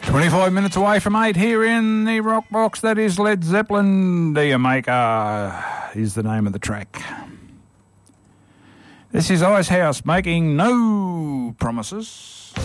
25 minutes away from 8 here in the Rock Box. That is Led Zeppelin. Dear Maker is the name of the track. This is Icehouse making no promises.